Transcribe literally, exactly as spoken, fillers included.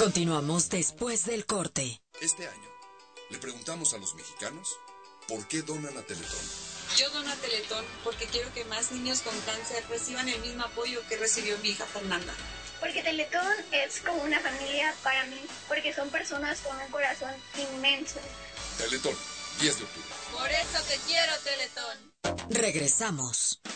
Continuamos después del corte. Este año, le preguntamos a los mexicanos por qué donan a Teletón. Yo dono a Teletón porque quiero que más niños con cáncer reciban el mismo apoyo que recibió mi hija Fernanda. Porque Teletón es como una familia para mí, porque son personas con un corazón inmenso. Teletón, diez de octubre. Por eso te quiero, Teletón. Regresamos.